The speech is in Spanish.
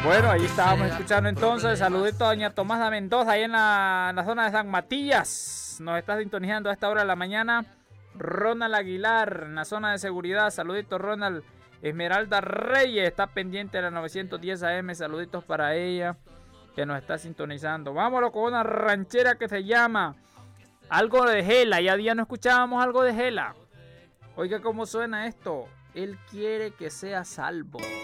Bueno, ahí estábamos escuchando entonces. Saludito a doña Tomasa Mendoza, ahí en la zona de San Matías. Nos está sintonizando a esta hora de la mañana. Ronald Aguilar, en la zona de seguridad. Saludito, Ronald. Esmeralda Reyes está pendiente de la 910 AM. Saluditos para ella, que nos está sintonizando. Vámonos con una ranchera que se llama Algo de Gela. Ya día no escuchábamos Algo de Gela. Oiga cómo suena esto. Él quiere que sea salvo.